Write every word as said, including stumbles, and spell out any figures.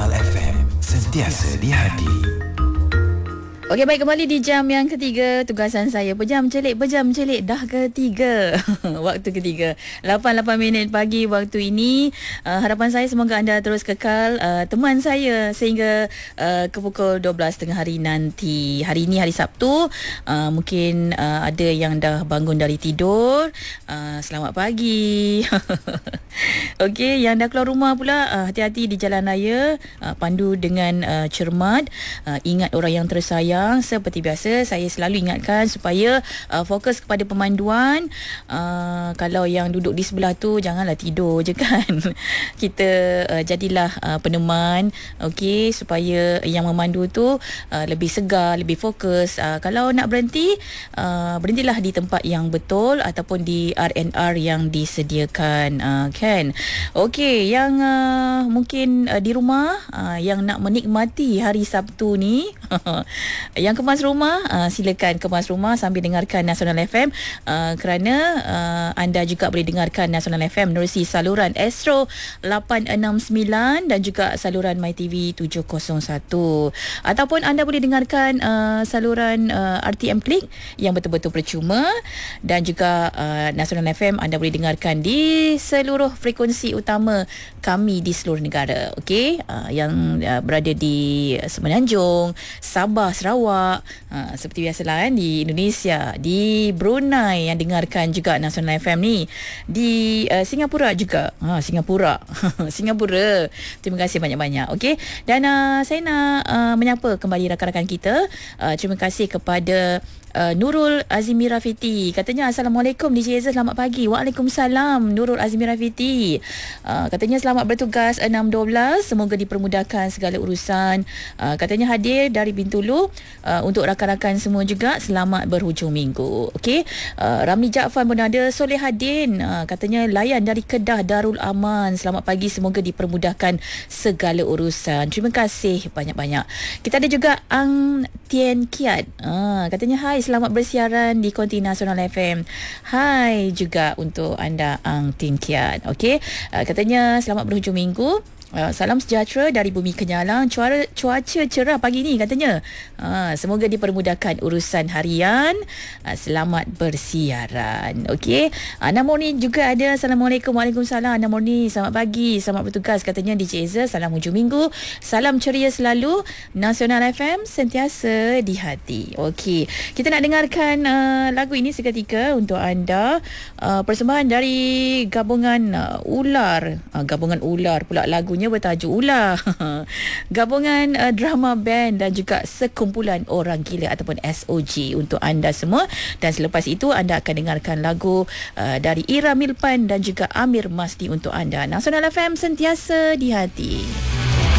Nasional F M, sentiasa di hati. Okey, baik, kembali di jam yang ketiga. Tugasan saya Pejam Celik, Pejam Celik dah ketiga. Waktu ketiga lapan lapan minit pagi waktu ini. uh, Harapan saya semoga anda terus kekal uh, teman saya sehingga uh, ke pukul dua belas tengah hari nanti. Hari ini hari Sabtu. uh, Mungkin uh, ada yang dah bangun dari tidur. uh, Selamat pagi. Okey, yang dah keluar rumah pula, uh, hati-hati di jalan raya. uh, Pandu dengan uh, cermat. uh, Ingat orang yang tersayang. Seperti biasa, saya selalu ingatkan supaya uh, fokus kepada pemanduan. uh, Kalau yang duduk di sebelah tu, janganlah tidur je kan. Kita uh, jadilah uh, peneman, okey, supaya yang memandu tu uh, lebih segar, lebih fokus. uh, Kalau nak berhenti, uh, berhentilah di tempat yang betul ataupun di R and R yang disediakan, uh, kan. Okey, yang uh, mungkin uh, di rumah, uh, yang nak menikmati hari Sabtu ni, yang kemas rumah, uh, silakan kemas rumah sambil dengarkan Nasional F M, uh, kerana uh, anda juga boleh dengarkan Nasional F M menerusi saluran Astro lapan enam sembilan dan juga saluran MyTV tujuh kosong satu, ataupun anda boleh dengarkan uh, saluran uh, R T M Klik yang betul-betul percuma, dan juga uh, Nasional F M anda boleh dengarkan di seluruh frekuensi utama kami di seluruh negara. Okey, uh, yang uh, berada di Semenanjung, Sabah, Sarawak, uh, seperti biasalah kan, di Indonesia, di Brunei yang dengarkan juga Nasional F M ni, di uh, Singapura juga. Ha, Singapura. Singapura. Terima kasih banyak-banyak. Okey. Dan uh, saya nak uh, menyapa kembali rakan-rakan kita. Uh, terima kasih kepada Uh, Nurul Azimi Rafiti. Katanya Assalamualaikum D J Ezra, selamat pagi. Waalaikumsalam Nurul Azimi Rafiti. uh, Katanya selamat bertugas enam dua belas, semoga dipermudahkan segala urusan. uh, Katanya hadir dari Bintulu. uh, Untuk rakan-rakan semua juga, selamat berhujung minggu. Okey, uh, Ramli Jaafar pun ada. Solehadin, uh, katanya layan dari Kedah Darul Aman, selamat pagi, semoga dipermudahkan segala urusan. Terima kasih banyak-banyak. Kita ada juga Ang Tien Kiat. uh, Katanya hai, selamat bersiaran di Konti Nasional F M. Hai juga untuk anda Ang Tin Kiat. Okey, uh, katanya selamat berhujung minggu. Uh, salam sejahtera dari Bumi Kenyalang. Cuaca, cuaca cerah pagi ni katanya. Uh, semoga dipermudahkan urusan harian. Uh, selamat bersiaran. Okey. Ana Murni juga ada. Assalamualaikum. Waalaikumsalam. Ana Murni, selamat pagi. Selamat bertugas katanya D J Ezra. Salam hujung minggu. Salam ceria selalu. Nasional F M sentiasa di hati. Okey. Kita nak dengarkan uh, lagu ini seketika untuk anda. Uh, persembahan dari gabungan uh, Ular. Uh, gabungan Ular pula lagu bertajuk Ular. Gabungan uh, drama band dan juga sekumpulan orang gila ataupun S O G untuk anda semua. Dan selepas itu anda akan dengarkan lagu uh, dari Ira Milpan dan juga Amir Masdi untuk anda. Nasional F M sentiasa di hati.